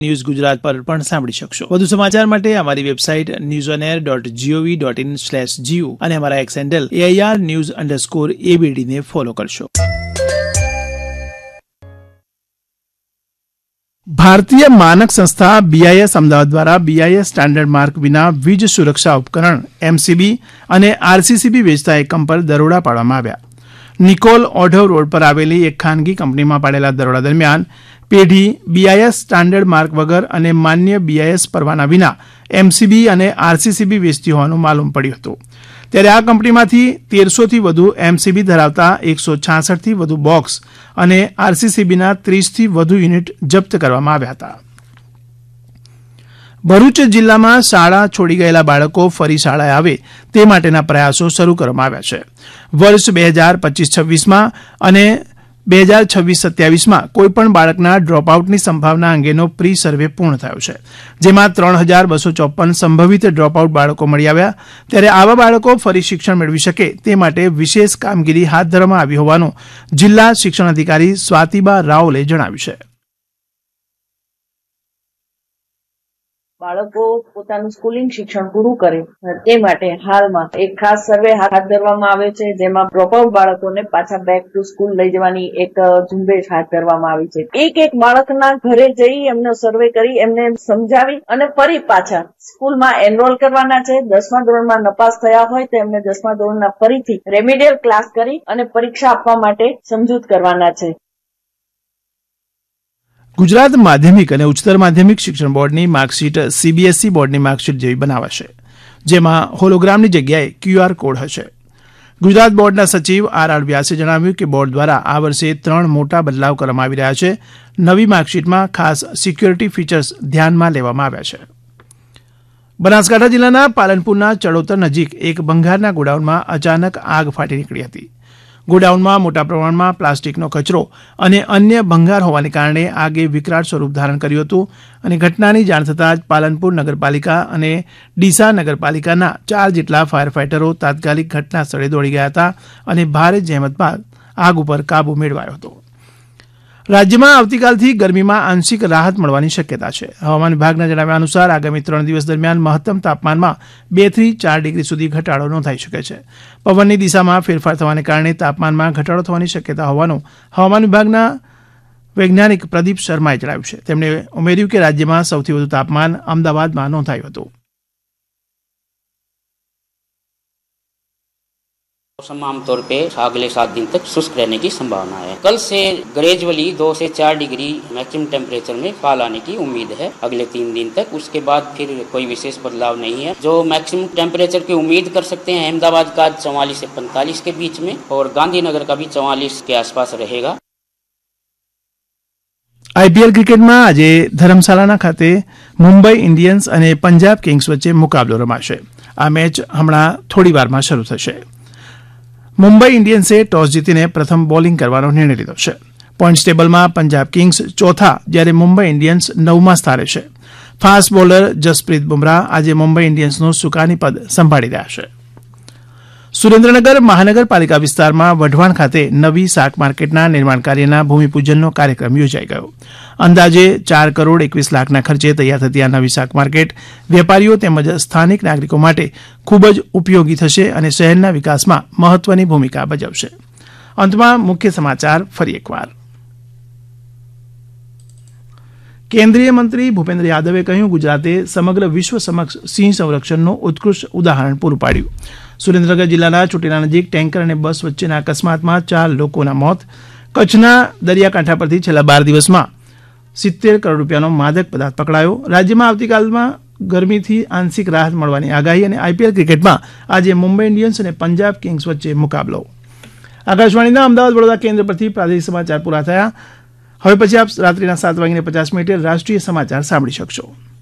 News Gujarat પર પણ સાંભળી શકશો। વધુ સમાચાર માટે અમારી વેબસાઇટ newsonair.gov.in/gu અને અમારા એક્સ હેન્ડલ AIR_news_ABD ને ફોલો કરશો। ભારતીય માનક સંસ્થા BIS અમદાવાદ દ્વારા BIS સ્ટાન્ડર્ડ માર્ક વિના વીજ સુરક્ષા ઉપકરણ MCB અને RCCB વેચતા એકમ પર દરોડા પાડવામાં આવ્યા। નિકોલ ઓઢવ રોડ પર આવેલી એક ખાનગી કંપનીમાં પાડેલા દરોડા દરમિયાન પેઢી BIS સ્ટાન્ડર્ડ માર્ક વગર અને માન્ય BIS પરવાના વિના MCB અને RCCB વેચતી હોવાનું માલુમ પડ્યું હતું। ત્યારે આ કંપનીમાંથી 1300 થી વધુ MCB ધરાવતા 166 થી વધુ બોક્સ અને RCCBના 30 થી વધુ યુનિટ જપ્ત કરવામાં આવ્યા હતા। ભરૂચ જિલ્લામાં શાળા છોડી ગયેલા બાળકો ફરી શાળાએ આવે તે માટેના પ્રયાસો શરૂ કરવામાં આવ્યા છે। વર્ષ 2025-26માં અને 2026-27માં કોઈપણ બાળકના ડ્રોપઆઉટની સંભાવના અંગેનો પ્રી સર્વે પૂર્ણ થયો છે, જેમાં 3254 સંભવિત ડ્રોપઆઉટ બાળકો મળી આવ્યા। ત્યારે આવા બાળકો ફરી શિક્ષણ મેળવી શકે તે માટે વિશેષ કામગીરી હાથ ધરવામાં આવી હોવાનું જિલ્લા શિક્ષણ અધિકારી સ્વાતિબા રાઓલે જણાવ્યું છે। બાળકો પોતાનું સ્કૂલિંગ શિક્ષણ પૂરું કરે તે માટે હાલમાં એક ખાસ સર્વે હાથ ધરવામાં આવે છે, જેમાં ડ્રોપઆઉટ બાળકોને પાછા બેક ટુ સ્કૂલ લઈ જવાની એક ઝુંબેશ હાથ ધરવામાં આવી છે। એક બાળકના ઘરે જઈ એમનો સર્વે કરી એમને સમજાવી અને ફરી પાછા સ્કૂલમાં એનરોલ કરવાના છે। 10મા ધોરણમાં નપાસ થયા હોય તો એમને 10મા ધોરણના ફરીથી રેમિડિયલ ક્લાસ કરી અને પરીક્ષા આપવા માટે સમજૂત કરવાના છે। ગુજરાત માધ્યમિક અને ઉચ્ચતર માધ્યમિક શિક્ષણ બોર્ડની માર્કશીટ CBSE બોર્ડની માર્કશીટ જેવી બનાવાશે, જેમાં હોલોગ્રામની જગ્યાએ QR કોડ હશે। ગુજરાત બોર્ડના સચિવ RR વ્યાસે જણાવ્યું કે બોર્ડ દ્વારા આ વર્ષે 3 મોટા બદલાવ કરવામાં આવી રહ્યા છે। નવી માર્કશીટમાં ખાસ સિક્યોરિટી ફીચર્સ ધ્યાનમાં લેવામાં આવ્યા છે। બનાસકાંઠા જિલ્લાના પાલનપુરના ચડોતર નજીક એક ભંગારના ગોડાઉનમાં અચાનક આગ ફાટી નીકળી હતી। ગોડાઉનમાં મોટા પ્રમાણમાં પ્લાસ્ટિકનો કચરો અને અન્ય ભંગાર હોવાને કારણે આગે વિકરાળ સ્વરૂપ ધારણ કર્યું હતું અને ઘટનાની જાણ થતાં જ પાલનપુર નગરપાલિકા અને ડીસા નગરપાલિકાના 4 જેટલા ફાયર ફાઇટરો તાત્કાલિક ઘટના સ્થળે દોડી ગયા હતા અને ભારે જહેમત બાદ આગ ઉપર કાબુ મેળવાયો હતો। રાજ્યમાં આવતીકાલથી ગરમીમાં આંશિક રાહત મળવાની શક્યતા છે। હવામાન વિભાગના જણાવ્યા અનુસાર આગામી 3 દિવસ દરમિયાન મહત્તમ તાપમાનમાં 2 થી 4 ડિગ્રી સુધી ઘટાડો નોંધાઈ શકે છે। પવનની દિશામાં ફેરફાર થવાને કારણે તાપમાનમાં ઘટાડો થવાની શક્યતા હોવાનું હવામાન વિભાગના વૈજ્ઞાનિક પ્રદીપ શર્માએ જણાવ્યું છે। તેમણે ઉમેર્યું કે રાજ્યમાં સૌથી વધુ તાપમાન અમદાવાદમાં નોંધાયું હતું। मौसम आमतौर पे अगले 7 दिन तक शुष्क रहने की संभावना है। कल से ग्रेजुअली 2 से 4 डिग्री मैक्सिमम टेम्परेचर में फॉल आने की उम्मीद है अगले 3 दिन तक। उसके बाद फिर कोई विशेष बदलाव नहीं है। जो मैक्सिमम टेम्परेचर की उम्मीद कर सकते हैं अहमदाबाद का 44 से 45 के बीच में और गांधीनगर का भी 44 के आसपास रहेगा। IPL ક્રિકેટમાં આજે ધરમશાળાના ખાતે મુંબઈ ઇન્ડિયન્સ અને પંજાબ કિંગ્સ વચ્ચે મુકાબલો રમાશે। આ મેચ હમણાં થોડી વારમાં શરૂ થશે। મુંબઈ ઇન્ડિયન્સે ટોસ જીતીને પ્રથમ બોલિંગ કરવાનો નિર્ણય લીધો છે। પોઇન્ટ્સ ટેબલમાં પંજાબ કિંગ્સ ચોથા જ્યારે મુંબઈ ઇન્ડિયન્સ 9મા સ્થાને છે। ફાસ્ટ બોલર જસપ્રીત બુમરાહ આજે મુંબઈ ઇન્ડિયન્સનું સુકાની પદ સંભાળી રહ્યા છે। સુરેન્દ્રનગર મહાનગરપાલિકા વિસ્તારમાં વઢવાણ ખાતે નવી શાક માર્કેટના નિર્માણ કાર્યના ભૂમિપૂજનનો કાર્યક્રમ યોજાઈ ગયો। અંદાજે 4 કરોડ 21 લાખના ખર્ચે તૈયાર થતી આ નવી શાક માર્કેટ વેપારીઓ તેમજ સ્થાનિક નાગરિકો માટે ખૂબ જ ઉપયોગી થશે અને શહેરના વિકાસમાં મહત્વની ભૂમિકા ભજવશે। અંતમાં મુખ્ય સમાચાર ફરી એકવાર। કેન્દ્રીય મંત્રી ભૂપેન્દ્ર યાદવે કહ્યું, ગુજરાતે સમગ્ર વિશ્વ સમક્ષ સિંહ સંરક્ષણનું ઉત્કૃષ્ટ ઉદાહરણ પૂરું પાડ્યું। સુરેન્દ્રનગર જિલ્લાના ચોટીલા નજીક ટેન્કર અને બસ વચ્ચેના અકસ્માતમાં 4 લોકોના મોત। કચ્છના દરિયાકાંઠા પરથી છેલ્લા 12 દિવસમાં 70 કરોડ રૂપિયાનો માદક પદાર્થ પકડાયો। રાજ્યમાં આવતીકાલમાં ગરમીથી આંશિક રાહત મળવાની આગાહી અને IPL ક્રિકેટમાં આજે મુંબઈ ઇન્ડિયન્સ અને પંજાબ કિંગ્સ વચ્ચે મુકાબલો। આકાશવાણીના અમદાવાદ વડોદરા કેન્દ્ર પરથી પ્રાદેશિક સમાચાર પૂરા થયા। હવે પછી આપ રાત્રિના 7:50 રાષ્ટ્રીય સમાચાર સાંભળી શકશો।